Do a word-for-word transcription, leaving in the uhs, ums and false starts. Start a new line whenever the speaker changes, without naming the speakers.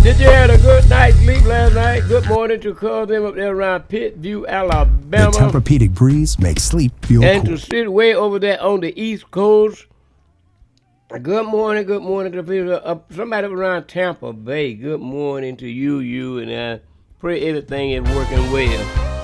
Did you have a good night's sleep last night? Good morning to call them up there around Pittsview, Alabama.
The Tempur-Pedic breeze makes sleep feel
and
cool.
to sit way over there on the East Coast. Good morning, good morning to people. Uh, somebody around Tampa Bay. Good morning to you, you, and I pray everything is working well.